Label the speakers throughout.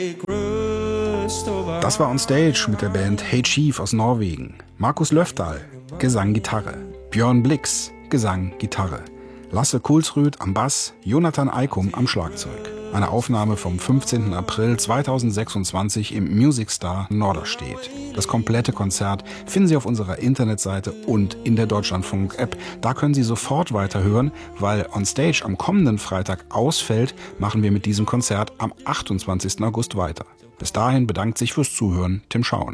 Speaker 1: Das war On Stage mit der Band Hey Chief aus Norwegen. Markus Löfdahl, Gesang, Gitarre. Björn Blix, Gesang, Gitarre. Lasse Kulsrud am Bass, Jonathan Eikum am Schlagzeug. Eine Aufnahme vom 15. April 2026 im Music Star Norderstedt. Das komplette Konzert finden Sie auf unserer Internetseite und in der Deutschlandfunk-App. Da können Sie sofort weiterhören, weil On Stage am kommenden Freitag ausfällt, machen wir mit diesem Konzert am 28. August weiter. Bis dahin bedankt sich fürs Zuhören Tim Schauen.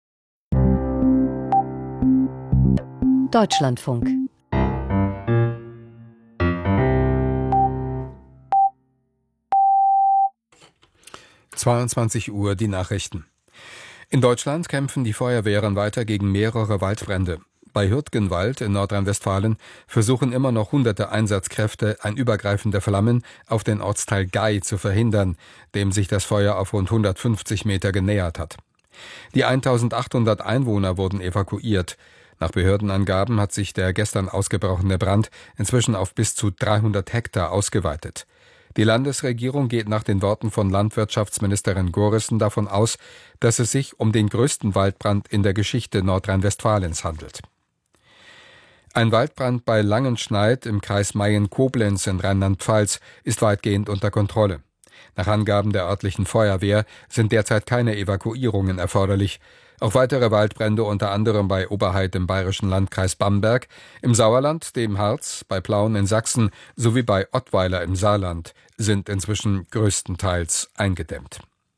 Speaker 2: Deutschlandfunk.
Speaker 3: Uhr die Nachrichten. In Deutschland kämpfen die Feuerwehren weiter gegen mehrere Waldbrände. Bei Hürtgenwald in Nordrhein-Westfalen versuchen immer noch hunderte Einsatzkräfte, ein Übergreifen der Flammen auf den Ortsteil Gay zu verhindern, dem sich das Feuer auf rund 150 Meter genähert hat. Die 1800 Einwohner wurden evakuiert. Nach Behördenangaben hat sich der gestern ausgebrochene Brand inzwischen auf bis zu 300 Hektar ausgeweitet. Die Landesregierung geht nach den Worten von Landwirtschaftsministerin Gorissen davon aus, dass es sich um den größten Waldbrand in der Geschichte Nordrhein-Westfalens handelt. Ein Waldbrand bei Langenschneid im Kreis Mayen-Koblenz in Rheinland-Pfalz ist weitgehend unter Kontrolle. Nach Angaben der örtlichen Feuerwehr sind derzeit keine Evakuierungen erforderlich. Auch weitere Waldbrände, unter anderem bei Oberheid im bayerischen Landkreis Bamberg, im Sauerland, dem Harz, bei Plauen in Sachsen sowie bei Ottweiler im Saarland, sind inzwischen größtenteils eingedämmt.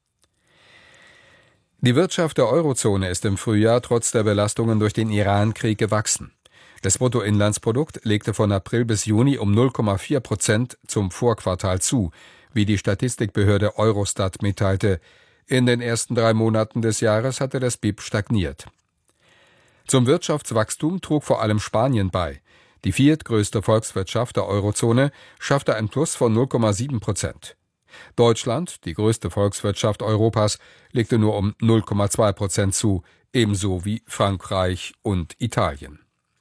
Speaker 3: Die Wirtschaft der Eurozone ist im Frühjahr trotz der Belastungen durch den Iran-Krieg gewachsen. Das Bruttoinlandsprodukt legte von April bis Juni um 0,4% zum Vorquartal zu, wie die Statistikbehörde Eurostat mitteilte. In den ersten 3 Monaten des Jahres hatte das BIP stagniert. Zum Wirtschaftswachstum trug vor allem Spanien bei. Die viertgrößte Volkswirtschaft der Eurozone schaffte ein Plus von 0,7%. Deutschland, die größte Volkswirtschaft Europas, legte nur um 0,2% zu, ebenso wie Frankreich und Italien.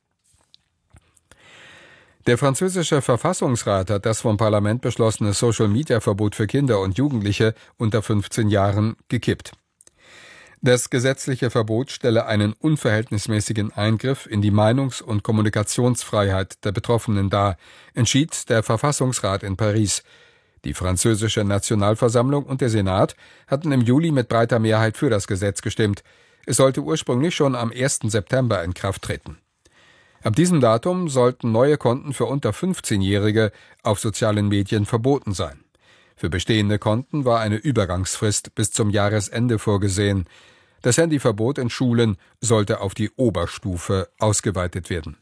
Speaker 3: Der französische Verfassungsrat hat das vom Parlament beschlossene Social-Media-Verbot für Kinder und Jugendliche unter 15 Jahren gekippt. Das gesetzliche Verbot stelle einen unverhältnismäßigen Eingriff in die Meinungs- und Kommunikationsfreiheit der Betroffenen dar, entschied der Verfassungsrat in Paris. Die französische Nationalversammlung und der Senat hatten im Juli mit breiter Mehrheit für das Gesetz gestimmt. Es sollte ursprünglich schon am 1. September in Kraft treten. Ab diesem Datum sollten neue Konten für unter 15-Jährige auf sozialen Medien verboten sein. Für bestehende Konten war eine Übergangsfrist bis zum Jahresende vorgesehen. Das Handyverbot in Schulen sollte auf die Oberstufe ausgeweitet werden.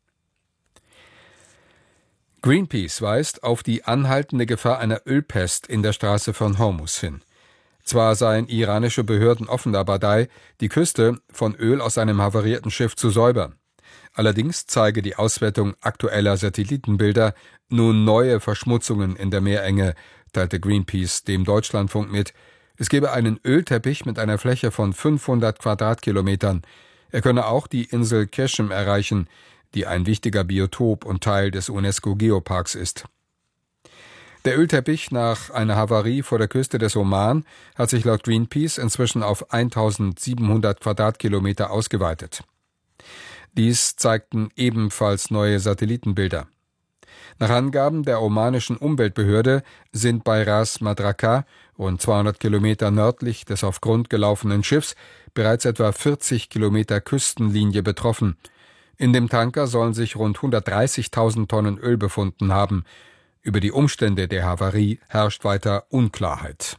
Speaker 3: Greenpeace weist auf die anhaltende Gefahr einer Ölpest in der Straße von Hormuz hin. Zwar seien iranische Behörden offenbar dabei, die Küste von Öl aus einem havarierten Schiff zu säubern. Allerdings zeige die Auswertung aktueller Satellitenbilder nun neue Verschmutzungen in der Meerenge, teilte Greenpeace dem Deutschlandfunk mit. Es gebe einen Ölteppich mit einer Fläche von 500 Quadratkilometern. Er könne auch die Insel Keschem erreichen, die ein wichtiger Biotop und Teil des UNESCO-Geoparks ist. Der Ölteppich nach einer Havarie vor der Küste des Oman hat sich laut Greenpeace inzwischen auf 1700 Quadratkilometer ausgeweitet. Dies zeigten ebenfalls neue Satellitenbilder. Nach Angaben der omanischen Umweltbehörde sind bei Ras Madraka, rund 200 Kilometer nördlich des auf Grund gelaufenen Schiffs, bereits etwa 40 Kilometer Küstenlinie betroffen. In dem Tanker sollen sich rund 130.000 Tonnen Öl befunden haben. Über die Umstände der Havarie herrscht weiter Unklarheit.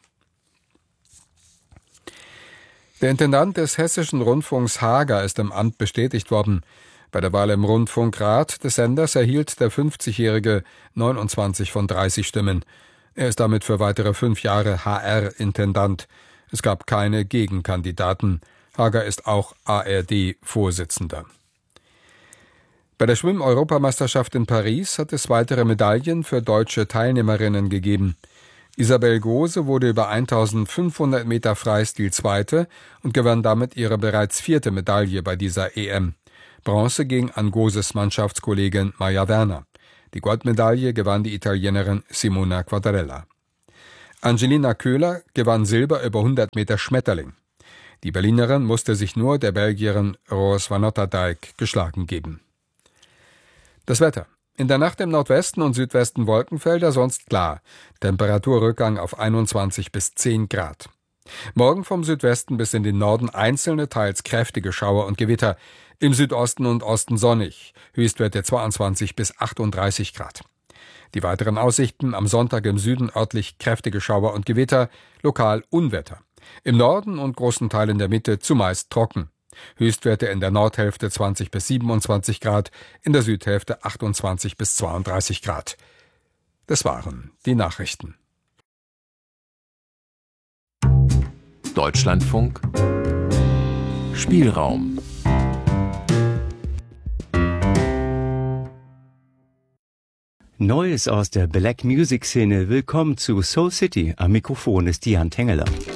Speaker 3: Der Intendant des Hessischen Rundfunks Hager ist im Amt bestätigt worden. Bei der Wahl im Rundfunkrat des Senders erhielt der 50-Jährige 29 von 30 Stimmen. Er ist damit für weitere 5 Jahre HR-Intendant. Es gab keine Gegenkandidaten. Hager ist auch ARD-Vorsitzender. Bei der Schwimm-Europameisterschaft in Paris hat es weitere Medaillen für deutsche Teilnehmerinnen gegeben. Isabel Gose wurde über 1500 Meter Freistil Zweite und gewann damit ihre bereits 4. Medaille bei dieser EM. Bronze ging an Goses Mannschaftskollegin Maja Werner. Die Goldmedaille gewann die Italienerin Simona Quadarella. Angelina Köhler gewann Silber über 100 Meter Schmetterling. Die Berlinerin musste sich nur der Belgierin Roos van Otterdijk geschlagen geben. Das Wetter. In der Nacht im Nordwesten und Südwesten Wolkenfelder, sonst klar. Temperaturrückgang auf 21 bis 10 Grad. Morgen vom Südwesten bis in den Norden einzelne, teils kräftige Schauer und Gewitter. Im Südosten und Osten sonnig. Höchstwerte 22 bis 38 Grad. Die weiteren Aussichten: am Sonntag im Süden örtlich kräftige Schauer und Gewitter, lokal Unwetter. Im Norden und großen Teilen der Mitte zumeist trocken. Höchstwerte in der Nordhälfte 20 bis 27 Grad, in der Südhälfte 28 bis 32 Grad. Das waren die Nachrichten.
Speaker 2: Deutschlandfunk Spielraum.
Speaker 4: Neues aus der Black Music Szene. Willkommen zu Soul City. Am Mikrofon ist Jan Tengeler.